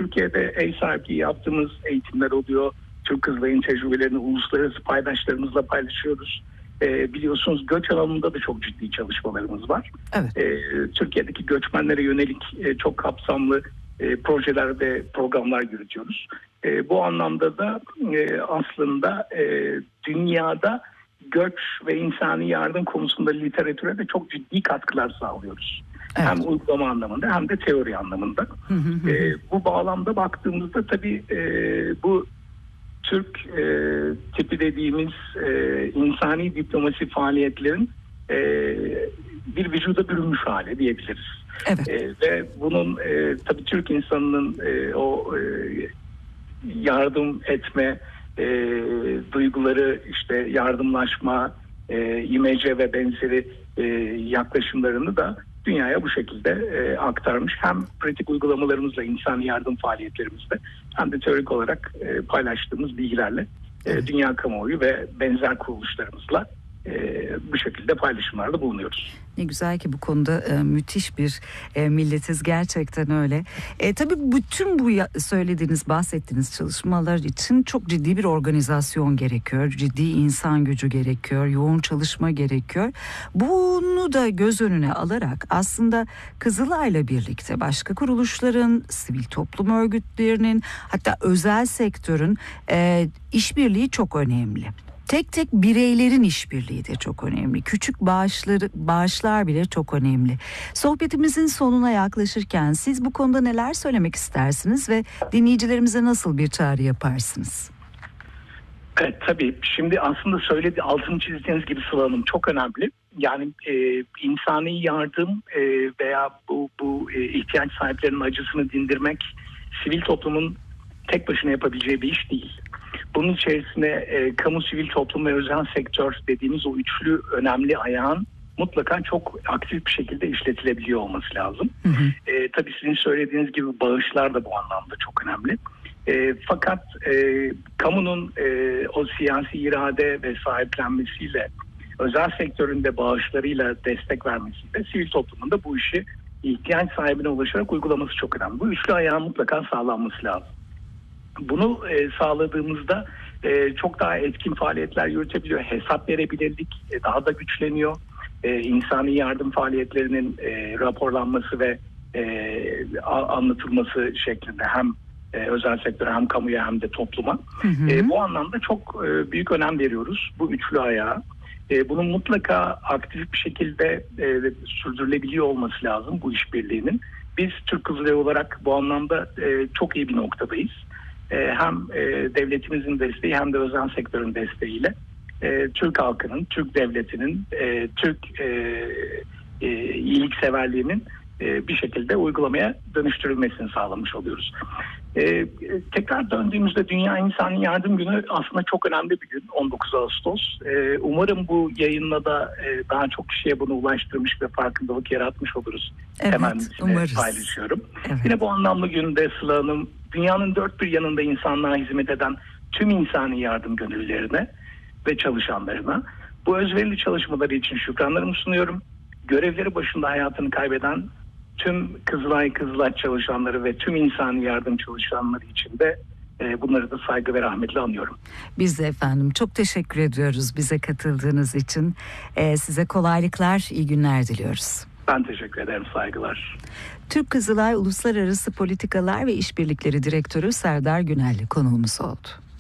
Türkiye'de ev sahipliği yaptığımız eğitimler oluyor. Türk Kızılay'ın tecrübelerini uluslararası paydaşlarımızla paylaşıyoruz. Biliyorsunuz göç alanında da çok ciddi çalışmalarımız var. Evet. Türkiye'deki göçmenlere yönelik çok kapsamlı projeler ve programlar yürütüyoruz. Bu anlamda da aslında dünyada göç ve insani yardım konusunda literatüre de çok ciddi katkılar sağlıyoruz. Evet. Hem uygulama anlamında hem de teori anlamında. Bu bağlamda baktığımızda tabii bu Türk tipi dediğimiz insani diplomasi faaliyetlerin bir vücuda bürünmüş hali diyebiliriz. Evet. Ve bunun tabii Türk insanının o yardım etme duyguları, işte yardımlaşma, imece ve benzeri yaklaşımlarını da dünyaya bu şekilde aktarmış. Hem pratik uygulamalarımızla, insani yardım faaliyetlerimizle hem de teorik olarak paylaştığımız bilgilerle dünya kamuoyu ve benzer kuruluşlarımızla bu şekilde paylaşımlarda bulunuyoruz. Ne güzel ki bu konuda müthiş bir milletiz, gerçekten öyle. Tabii bütün bu söylediğiniz, bahsettiğiniz çalışmalar için çok ciddi bir organizasyon gerekiyor. Ciddi insan gücü gerekiyor, yoğun çalışma gerekiyor. Bunu da göz önüne alarak aslında Kızılay'la birlikte başka kuruluşların, sivil toplum örgütlerinin, hatta özel sektörün işbirliği çok önemli. Tek tek bireylerin işbirliği de çok önemli. Küçük bağışlar bile çok önemli. Sohbetimizin sonuna yaklaşırken siz bu konuda neler söylemek istersiniz ve dinleyicilerimize nasıl bir çağrı yaparsınız? Evet, tabii. Şimdi aslında altını çizdiğiniz gibi Sıla Hanım, çok önemli. Yani insani yardım veya bu ihtiyaç sahiplerinin acısını dindirmek sivil toplumun tek başına yapabileceği bir iş değil. Bunun içerisine kamu, sivil toplum ve özel sektör dediğimiz o üçlü önemli ayağın mutlaka çok aktif bir şekilde işletilebiliyor olması lazım. Tabii sizin söylediğiniz gibi bağışlar da bu anlamda çok önemli. Fakat kamunun o siyasi irade ve sahiplenmesiyle, özel sektörün de bağışlarıyla destek vermesiyle sivil toplumun da bu işi ihtiyaç sahibine ulaşarak uygulaması çok önemli. Bu üçlü ayağın mutlaka sağlanması lazım. Bunu sağladığımızda çok daha etkin faaliyetler yürütebiliyor. Hesap verebilirlik daha da güçleniyor. İnsani yardım faaliyetlerinin raporlanması ve anlatılması şeklinde hem özel sektöre hem kamuya hem de topluma. Bu anlamda çok büyük önem veriyoruz bu üçlü ayağa. Bunun mutlaka aktif bir şekilde sürdürülebiliyor olması lazım bu işbirliğinin. Biz Türk Kızılayı olarak bu anlamda çok iyi bir noktadayız. Hem devletimizin desteği hem de özel sektörün desteğiyle Türk halkının, Türk devletinin, Türk iyilikseverliğinin bir şekilde uygulamaya dönüştürülmesini sağlamış oluyoruz. Tekrar döndüğümüzde Dünya İnsani Yardım Günü aslında çok önemli bir gün, 19 Ağustos. Umarım bu yayınla da daha çok kişiye bunu ulaştırmış ve farkındalık yaratmış oluruz. Evet, temennisini paylaşıyorum. Evet. Yine bu anlamlı günde Sıla Hanım, dünyanın dört bir yanında insanlığa hizmet eden tüm insani yardım gönüllülerine ve çalışanlarına bu özverili çalışmaları için şükranlarımı sunuyorum. Görevleri başında hayatını kaybeden tüm Kızılay çalışanları ve tüm insani yardım çalışanları için de bunları da saygı ve rahmetle anıyorum. Biz de efendim çok teşekkür ediyoruz bize katıldığınız için. Size kolaylıklar, iyi günler diliyoruz. Ben teşekkür ederim, saygılar. Türk Kızılay Uluslararası Politikalar ve İşbirlikleri Direktörü Serdar Günelli konuğumuz oldu.